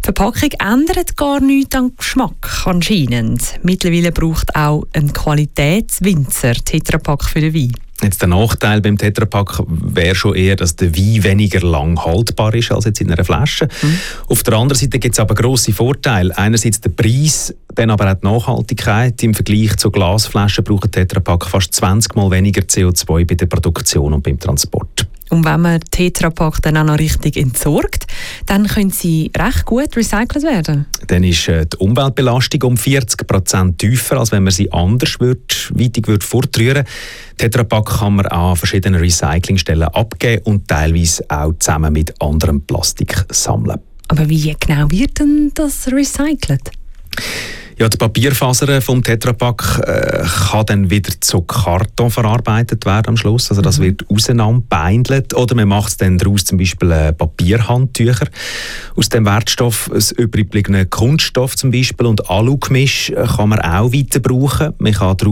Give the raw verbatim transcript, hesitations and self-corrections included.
Verpackung ändert gar nichts am Geschmack anscheinend. Mittlerweile braucht auch ein Qualitätswinzer Tetra Pak für den Wein. Jetzt der Nachteil beim Tetra Pak wäre schon eher, dass der Wein weniger lang haltbar ist als jetzt in einer Flasche. Mhm. Auf der anderen Seite gibt es aber grosse Vorteile. Einerseits der Preis, dann aber auch die Nachhaltigkeit. Im Vergleich zu Glasflaschen braucht Tetra Pak fast zwanzig Mal weniger C O zwei bei der Produktion und beim Transport. Und wenn man Tetra Pak dann auch noch richtig entsorgt, dann können sie recht gut recycelt werden. Dann ist die Umweltbelastung um vierzig Prozent tiefer, als wenn man sie anders würd, weitig würd fortrühren. Tetra Pak kann man an verschiedenen Recyclingstellen abgeben und teilweise auch zusammen mit anderem Plastik sammeln. Aber wie genau wird denn das recycelt? Ja, die Papierfasern vom Tetra Pak äh, kann dann wieder zu Karton verarbeitet werden am Schluss. Also das mhm. wird auseinanderbeindelt. Oder man macht es dann daraus zum Beispiel äh, Papierhandtücher. Aus dem Wertstoff, das übrig gebliebene Kunststoff zum Beispiel und Alugemisch kann man auch weiter brauchen. Man kann